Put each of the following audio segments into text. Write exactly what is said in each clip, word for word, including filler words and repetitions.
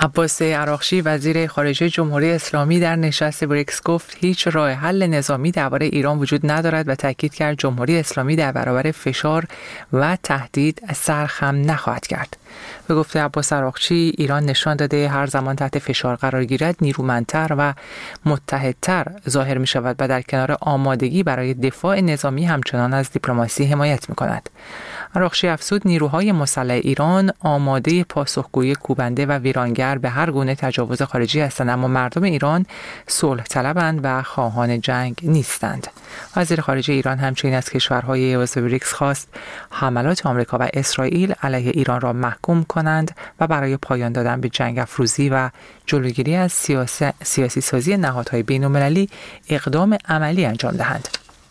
عباس عراقچی وزیر خارجه جمهوری اسلامی در نشست بریکس گفت هیچ راه حل نظامی درباره ایران وجود ندارد و تاکید کرد جمهوری اسلامی در برابر فشار و تهدید سرخم نخواهد کرد. به گفته عباس عراقچی ایران نشان داده هر زمان تحت فشار قرار گیرد نیرومندتر و متحدتر ظاهر می شود و در کنار آمادگی برای دفاع نظامی همچنان از دیپلماسی حمایت می کند. عراقچی افزود نیروهای مسلح ایران آماده پاسخگویی کوبنده و ویرانگر به هر گونه تجاوز خارجی هستند، اما مردم ایران صلح طلبند و خواهان جنگ نیستند. وزیر خارجه ایران همچنین از کشورهای عضو بریکس خواست حملات آمریکا و اسرائیل علیه ایران را محکوم کنند و برای پایان دادن به جنگ افروزی و جلوگیری از سیاسی, سیاسی سازی نهادهای بین‌المللی اقدام عملی انجام دهند.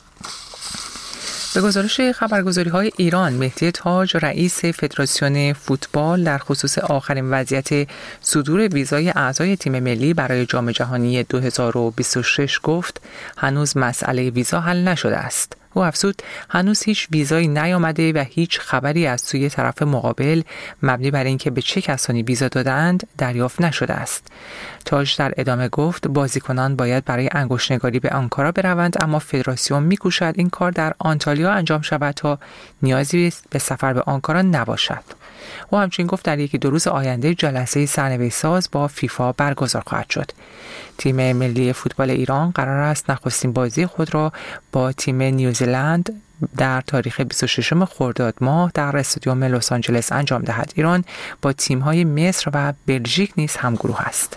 به گزارش خبرگزاری‌های ایران، مهدی تاج رئیس فدراسیون فوتبال در خصوص آخرین وضعیت صدور ویزای اعضای تیم ملی برای جام جهانی دو هزار و بیست و شش گفت هنوز مسئله ویزا حل نشده است. او افزود هنوز هیچ ویزایی نیامده و هیچ خبری از سوی طرف مقابل مبنی بر اینکه به چه کسانی ویزا دادند دریافت نشده است. تاج در ادامه گفت بازیکنان باید برای انگشت‌نگاری به آنکارا بروند، اما فدراسیون می‌کوشد این کار در آنتالیا انجام شود تا نیازی به سفر به آنکارا نباشد. او همچنین گفت در یکی دو روز آینده جلسه سرنوشت ساز با فیفا برگزار خواهد شد. تیم ملی فوتبال ایران قرار است نخستین بازی خود را با تیم نیوزیلند در تاریخ بیست و ششم خرداد ماه در استادیوم لس آنجلس انجام دهد. ایران با تیم‌های مصر و بلژیک نیز همگروه است.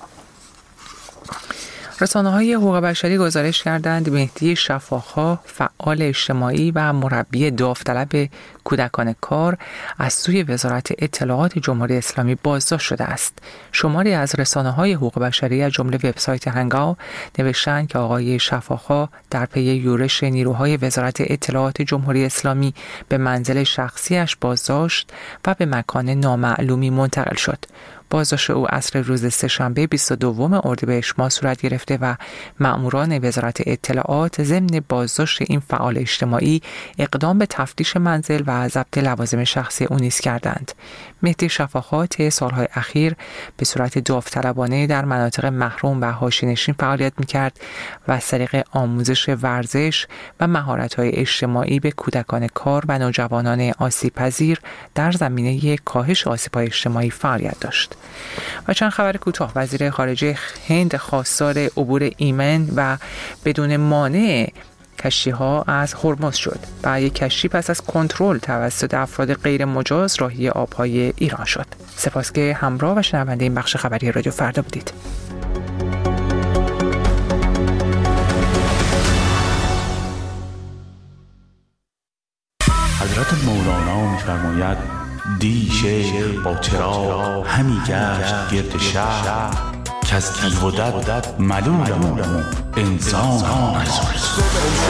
رسانه‌های حقوق بشری گزارش کردند مهدی شفاخا، فعال اجتماعی و مربی داوطلب کودکان کار، از سوی وزارت اطلاعات جمهوری اسلامی بازداشت شده است. شماری از رسانه‌های حقوق بشری از جمله وبسایت هنگاو نوشتند که آقای شفاخا در پی یورش نیروهای وزارت اطلاعات جمهوری اسلامی به منزل شخصیش بازداشت و به مکان نامعلومی منتقل شد. بازداشت او عصر روز سه‌شنبه بیست و دوم اردیبهشت ماه صورت گرفته و مأموران وزارت اطلاعات ضمن بازداشت این فعال اجتماعی اقدام به تفتیش منزل و ضبط لوازم شخصی او نیز کردند. مهدی شفاخا طی سالهای اخیر به صورت داوطلبانه در مناطق محروم و حاشیه‌نشین فعالیت می‌کرد و از طریق آموزش ورزش و مهارت‌های اجتماعی به کودکان کار و نوجوانان آسیب‌پذیر در زمینه کاهش آسیب‌های اجتماعی فعالیت داشت. و چند خبر کوتاه. وزیر خارجه هند خواستار عبور ایمن و بدون مانع کشتی‌ها از هرمز شد و یک کشتی پس از کنترل توسط افراد غیر مجاز راهی آب‌های ایران شد. سپاس که همراه و شنونده این بخش خبری رادیو فردا بودید. حضرت مولانا می‌فرماید دی شیخ با چراغ همی گشت گرد شهر که از دیو و دد ملولم انسان